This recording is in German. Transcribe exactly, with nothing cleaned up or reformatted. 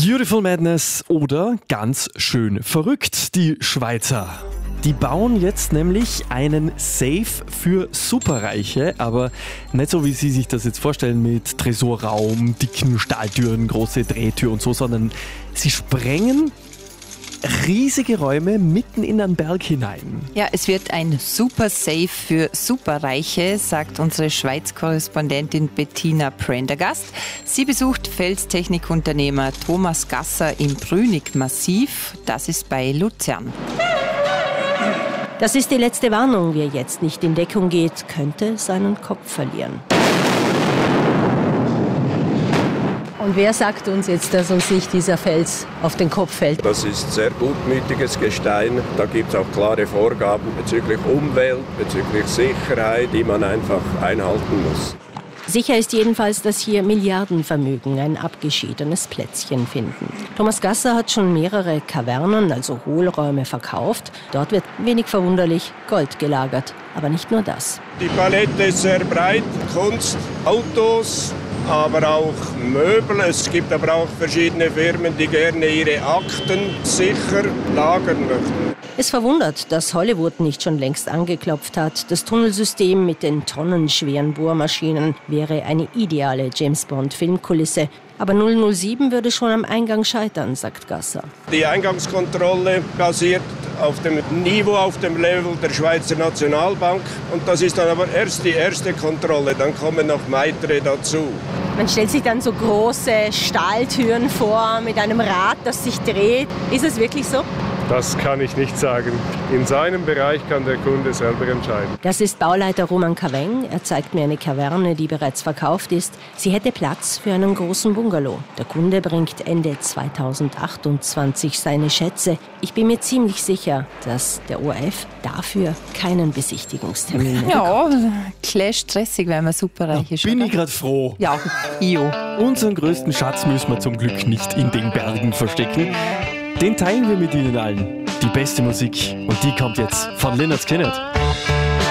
Beautiful Madness oder ganz schön verrückt, die Schweizer. Die bauen jetzt nämlich einen Safe für Superreiche, aber nicht so, wie Sie sich das jetzt vorstellen mit Tresorraum, dicken Stahltüren, große Drehtür und so, sondern sie sprengen riesige Räume mitten in einen Berg hinein. Ja, es wird ein Super Safe für Superreiche, sagt unsere Schweiz-Korrespondentin Bettina Prendergast. Sie besucht Felstechnikunternehmer Thomas Gasser im Brünig-Massiv. Das ist bei Luzern. Das ist die letzte Warnung. Wer jetzt nicht in Deckung geht, könnte seinen Kopf verlieren. Und wer sagt uns jetzt, dass uns nicht dieser Fels auf den Kopf fällt? Das ist sehr gutmütiges Gestein. Da gibt es auch klare Vorgaben bezüglich Umwelt, bezüglich Sicherheit, die man einfach einhalten muss. Sicher ist jedenfalls, dass hier Milliardenvermögen ein abgeschiedenes Plätzchen finden. Thomas Gasser hat schon mehrere Kavernen, also Hohlräume, verkauft. Dort wird, wenig verwunderlich, Gold gelagert. Aber nicht nur das. Die Palette ist sehr breit. Kunst, Autos, aber auch Möbel. Es gibt aber auch verschiedene Firmen, die gerne ihre Akten sicher lagern möchten. Es verwundert, dass Hollywood nicht schon längst angeklopft hat. Das Tunnelsystem mit den tonnenschweren Bohrmaschinen wäre eine ideale James-Bond-Filmkulisse. Aber null null sieben würde schon am Eingang scheitern, sagt Gasser. Die Eingangskontrolle basiert auf dem Niveau, auf dem Level der Schweizer Nationalbank. Und das ist dann aber erst die erste Kontrolle, dann kommen noch weitere dazu. Man stellt sich dann so große Stahltüren vor mit einem Rad, das sich dreht. Ist es wirklich so? Das kann ich nicht sagen. In seinem Bereich kann der Kunde selber entscheiden. Das ist Bauleiter Roman Kaveng. Er zeigt mir eine Kaverne, die bereits verkauft ist. Sie hätte Platz für einen großen Bungalow. Der Kunde bringt Ende zweitausendachtundzwanzig seine Schätze. Ich bin mir ziemlich sicher, dass der O R F dafür keinen Besichtigungstermin mehr Ja, klar stressig, wenn man superreich ist. Bin ich gerade froh. Ja, jo. Unseren größten Schatz müssen wir zum Glück nicht in den Bergen verstecken. Den teilen wir mit Ihnen allen. Die beste Musik. Und die kommt jetzt von Lynyrd Skynyrd.